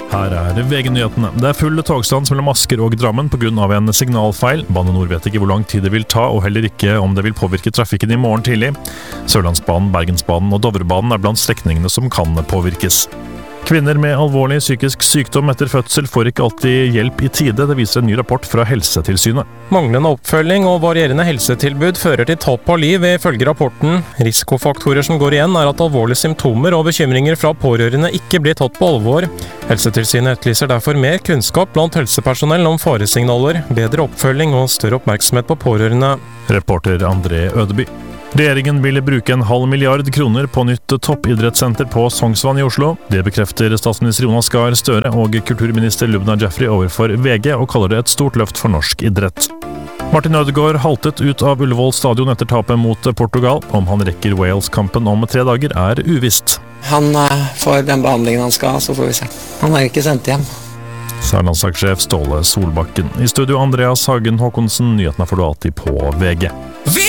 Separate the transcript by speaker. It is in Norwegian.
Speaker 1: Her VG-nyhetene. Det full togstans mellom Asker og Drammen på grunn av en signalfeil. Bane Nor vet ikke hvor lang tid det vil ta, og heller ikke om det vil påvirke trafikken i morgen tidlig. Sørlandsbanen, Bergensbanen og Dovrebanen blant strekningene som kan påvirkes. Kvinner med alvorlig psykisk sykdom etter fødsel får ikke alltid hjelp i tide, det viser en ny rapport fra Helsetilsynet.
Speaker 2: Manglende oppfølging og varierende helsetilbud fører til tap av liv, ifølge rapporten. Risikofaktorer som går igjen at alvorlige symptomer og bekymringer fra pårørende ikke blir tatt på alvor. Helsetilsynet etterlyser derfor mer kunnskap blant helsepersonell om faresignaler, bedre oppfølging og større oppmerksomhet på pårørende.
Speaker 1: Reporter André Ødeby. Regjeringen vil bruke 0,5 milliard kroner på nytt toppidrettssenter på Sognsvann i Oslo. Det bekrefter statsminister Jonas Gahr Støre og kulturminister Lubna Jaffery overfor VG, og kaller det et stort løft for norsk idrett. Martin Ødegaard haltet ut av Ullevål stadion etter tapet mot Portugal. Om han rekker Wales-kampen om 3 dager uvisst.
Speaker 3: Han får den behandlingen han skal, så får vi se. Han har ikke sendt hjem.
Speaker 1: Sa landslagssjef Ståle Solbakken. I studio Andreas Hagen Håkonsen, nyhetene får du alltid på VG.